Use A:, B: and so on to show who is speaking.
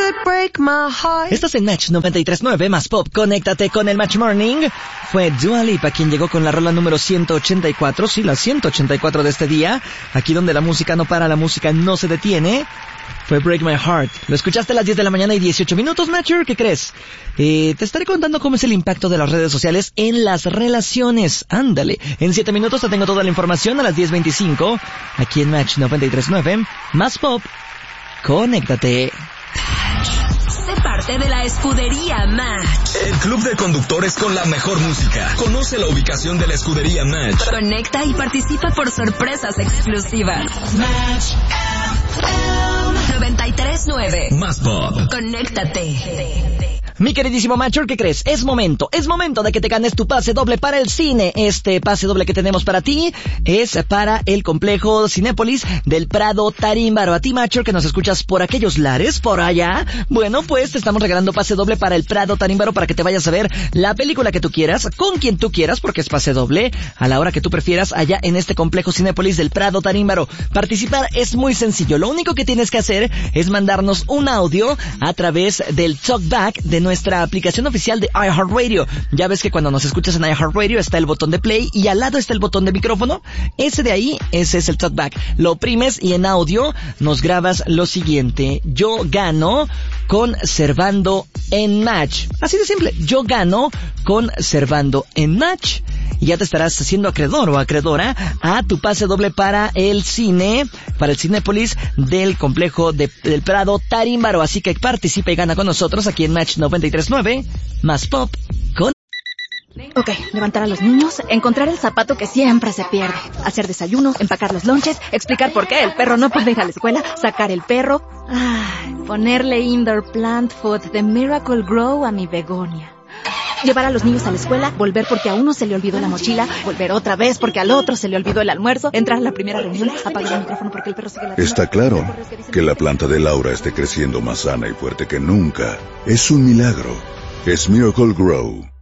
A: could break my heart.
B: Estás en Match 93.9 más Pop. Conéctate con el Match Morning. Fue Dua Lipa quien llegó con la rola número 184. Sí, la 184 de este día. Aquí donde la música no para, la música no se detiene. Fue Break My Heart. Lo escuchaste a las 10 de la mañana y 18 minutos, Matcher. ¿Qué crees? Te estaré contando cómo es el impacto de las redes sociales en las relaciones. Ándale. En 7 minutos te tengo toda la información a las 10:25. Aquí en Match 93.9. Más Pop. Conéctate.
C: Sé parte de la escudería Match.
D: El club de conductores con la mejor música. Conoce la ubicación de la escudería Match.
C: Conecta y participa por sorpresas exclusivas.
D: Match
C: 93.9
D: más Pop.
C: Conéctate.
B: Mi queridísimo Matcher, ¿qué crees? Es momento de que te ganes tu pase doble para el cine. Este pase doble que tenemos para ti es para el complejo Cinépolis del Prado Tarímbaro. A ti, Matcher, que nos escuchas por aquellos lares, por allá, bueno, pues te estamos regalando pase doble para el Prado Tarímbaro para que te vayas a ver la película que tú quieras, con quien tú quieras, porque es pase doble, a la hora que tú prefieras, allá en este complejo Cinépolis del Prado Tarímbaro. Participar es muy sencillo. Lo único que tienes que hacer es mandarnos un audio a través del talkback de nuestra aplicación oficial de iHeartRadio. Ya ves que cuando nos escuchas en iHeartRadio está el botón de play y al lado está el botón de micrófono. Ese de ahí, ese es el talkback. Lo oprimes y en audio nos grabas lo siguiente: yo gano conservando en Match. Así de simple. Yo gano conservando en Match. Y ya te estarás haciendo acreedor o acreedora a tu pase doble para el cine, para el Cinépolis del complejo del Prado Tarímbaro. Así que participa y gana con nosotros aquí en Match 93.9 más Pop.
E: Ok, levantar a los niños, encontrar el zapato que siempre se pierde, hacer desayuno, empacar los lonches, explicar por qué el perro no puede ir a la escuela, sacar el perro, ponerle indoor plant food de Miracle Grow a mi begonia. Llevar a los niños a la escuela, volver porque a uno se le olvidó la mochila, volver otra vez porque al otro se le olvidó el almuerzo, entrar a la primera reunión, apagar el micrófono porque el perro sigue ladrando.
F: Está claro que la planta de Laura esté creciendo más sana y fuerte que nunca. Es un milagro. Es Miracle Grow.